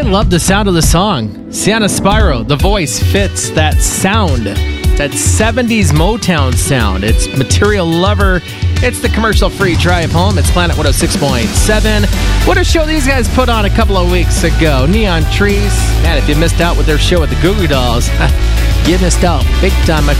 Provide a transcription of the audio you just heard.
love the sound of the song. Sienna Spyro, the voice fits that sound, that 70s Motown sound. It's Material Lover. It's the commercial-free drive home. It's Planet 106.7. What a show these guys put on a couple of weeks ago. Neon Trees. Man, if you missed out with their show with the Goo Goo Dolls, you missed out big time, my